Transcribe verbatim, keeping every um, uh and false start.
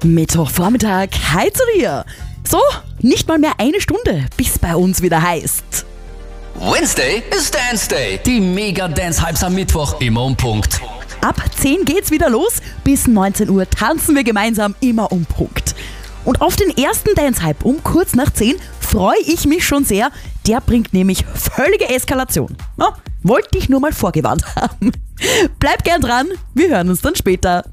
Mittwochvormittag, hi zu dir. So, nicht mal mehr eine Stunde, bis bei uns wieder heißt. Wednesday ist Dance Day. Die Mega-Dance-Hypes am Mittwoch, immer um Punkt. Ab zehn geht's wieder los, bis neunzehn Uhr tanzen wir gemeinsam immer um Punkt. Und auf den ersten Dance-Hype um kurz nach zehn freue ich mich schon sehr. Der bringt nämlich völlige Eskalation. Ja, wollte ich nur mal vorgewarnt haben. Bleib gern dran, wir hören uns dann später.